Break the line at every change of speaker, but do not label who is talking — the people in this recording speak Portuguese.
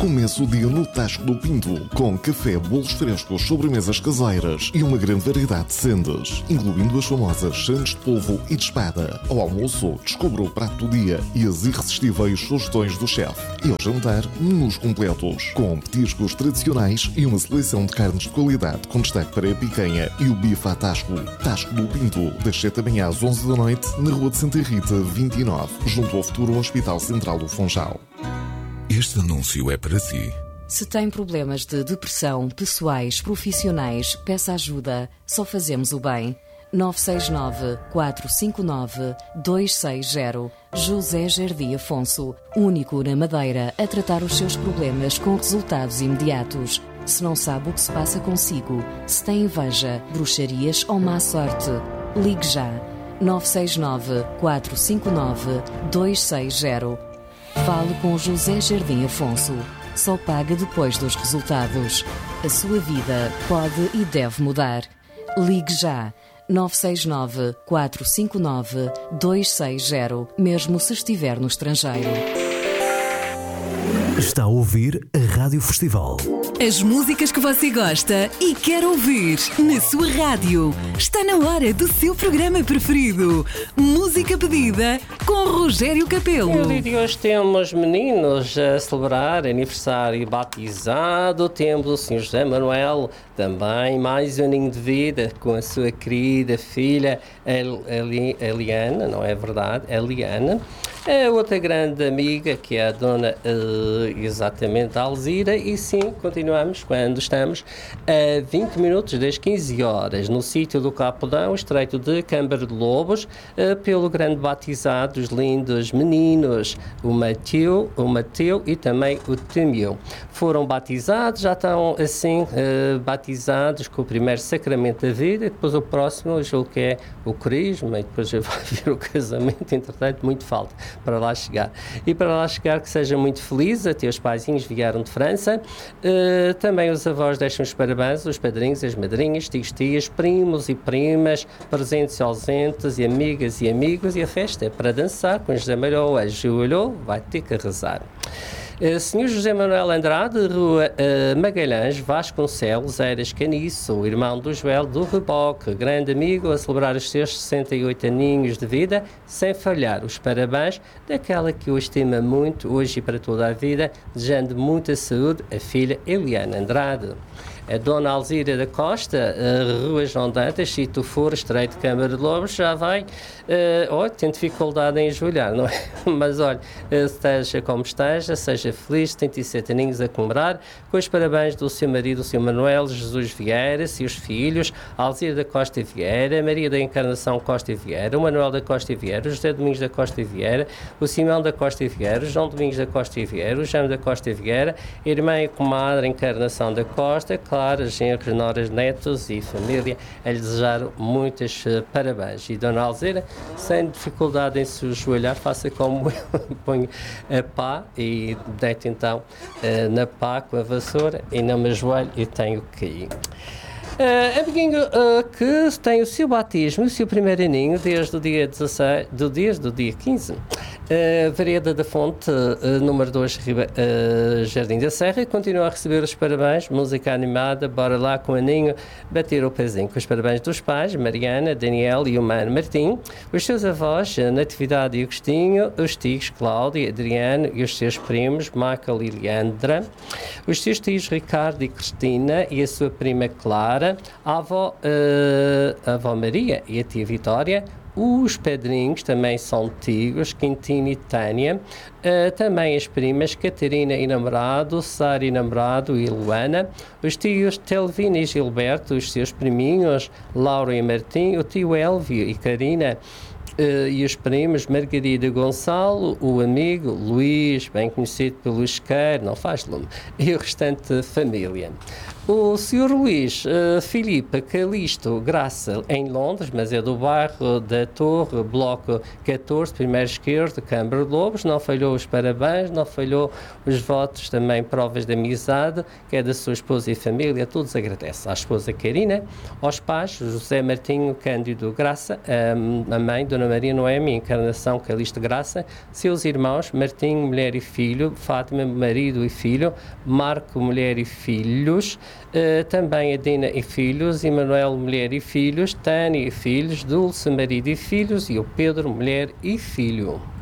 Comece o dia no Tasco do Pinto, com café, bolos frescos, sobremesas caseiras e uma grande variedade de sendas, incluindo as famosas sandes de polvo e de espada. Ao almoço, descubra o prato do dia e as irresistíveis sugestões do chefe. E ao jantar, menus completos, com petiscos tradicionais e uma seleção de carnes de qualidade, com destaque para a picanha e o bife à Tasco. Tasco do Pinto, das 7 da manhã às 11 da noite, na Rua de Santa Rita, 29, junto ao futuro Hospital Central do Funchal.
Este anúncio é para si.
Se tem problemas de depressão, pessoais, profissionais, peça ajuda. Só fazemos o bem. 969-459-260. José Jardim Afonso, único na Madeira a tratar os seus problemas com resultados imediatos. Se não sabe o que se passa consigo, se tem inveja, bruxarias ou má sorte, ligue já. 969-459-260. Fale com José Jardim Afonso. Só paga depois dos resultados. A sua vida pode e deve mudar. Ligue já. 969-459-260, mesmo se estiver no estrangeiro.
Está a ouvir a Rádio Festival.
As músicas que você gosta e quer ouvir na sua rádio. Está na hora do seu programa preferido. Música pedida com Rogério Capelo.
No dia de hoje temos meninos a celebrar aniversário e batizado. Temos o Sr. José Manuel, também mais um aninho de vida com a sua querida filha Eliana, não é verdade? Eliana. A outra grande amiga, que é a dona exatamente Alzira, e sim, continuamos quando estamos a 20 minutos das 15 horas, no sítio do Capodão, estreito de Câmara de Lobos, pelo grande batizado dos lindos meninos, o Mateu e também o Temeu. Foram batizados, já estão assim batizados com o primeiro sacramento da vida, e depois o próximo, eu julgo que é o crisma, e depois vai vir o casamento, entretanto, muito falta para lá chegar. E para lá chegar, que seja muito feliz, até os paizinhos vieram de França, também os avós deixam os parabéns, os padrinhos, as madrinhas, tios, tias, primos e primas, presentes e ausentes, e amigas e amigos, e a festa é para dançar, com José Manuel ajoelhou, vai ter que rezar. Sr. José Manuel Andrade, Rua Magalhães, Vasconcelos, Eiras Caniço, o irmão do Joel do Reboque, grande amigo, a celebrar os seus 68 aninhos de vida, sem falhar os parabéns daquela que o estima muito, hoje e para toda a vida, desejando muita saúde, a filha Eliana Andrade. A Dona Alzira da Costa, Rua João Dantas, Sítio Foro, Estreito de Câmara de Lobos, já vai, tem dificuldade em ajoelhar, não é? Mas olha, esteja como esteja, seja feliz, 77 aninhos a comemorar, com os parabéns do seu marido, o Sr. Manuel Jesus Vieira, seus filhos, Alzira da Costa Vieira, Maria da Encarnação Costa Vieira, o Manuel da Costa Vieira, o José Domingos da Costa Vieira, o Simão da Costa Vieira, o João Domingos da Costa Vieira, o Jaime da Costa Vieira, irmã e comadre Encarnação da Costa, claro, genros, noras, netos e família, a lhe desejar muitos parabéns. E Dona Alzira, sem dificuldade em se ajoelhar, faça como eu, ponho a pá e deito então na pá com a vassoura e não me ajoelho e tenho que ir. Amiguinho que tem o seu batismo, o seu primeiro aninho, desde o dia 16, desde o dia 15, Vereda da Fonte, número 2, Jardim da Serra, continua a receber os parabéns, música animada, bora lá com o aninho, bater o pezinho, com os parabéns dos pais, Mariana, Daniel e o mano Martim, os seus avós, Natividade e Agostinho, os tios, Cláudia, Adriano e os seus primos, Michael e Leandra, os seus tios, Ricardo e Cristina e a sua prima Clara, a avó Maria e a tia Vitória, os padrinhos também são tios, Quintino e Tânia, também as primas Catarina e namorado, Sara e namorado e Luana, os tios Telvina e Gilberto, os seus priminhos Laura e Martim, o tio Elvio e Karina, e os primos Margarida Gonçalo, o amigo Luís, bem conhecido pelo Isqueiro, não faz lume, e o restante da família. O Sr. Luís Filipe Calixto Graça, em Londres, mas é do bairro da Torre, bloco 14, primeiro esquerdo, Câmara de Lobos, não falhou os parabéns, não falhou os votos, também provas de amizade, que é da sua esposa e família, todos agradecem. À esposa Karina, aos pais, José Martinho Cândido Graça, a mãe, Dona Maria Noemi Encarnação Calixto Graça, seus irmãos, Martinho, mulher e filho, Fátima, marido e filho, Marco, mulher e filhos, também a Dina e filhos, Emanuel, mulher e filhos, Tânia e filhos, Dulce, marido e filhos e o Pedro, mulher e filho.